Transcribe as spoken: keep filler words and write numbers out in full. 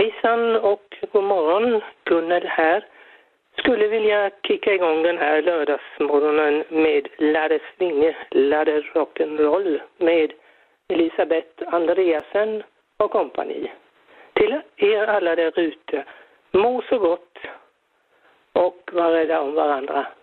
Hejsan och god morgon, Gunnel här. Skulle vilja kicka igång den här lördagsmorgonen med Ladde Svinge, Ladde Rock'n'Roll med Elisabeth Andreasen och kompani. Till er alla där ute, må så gott och var rädda om varandra.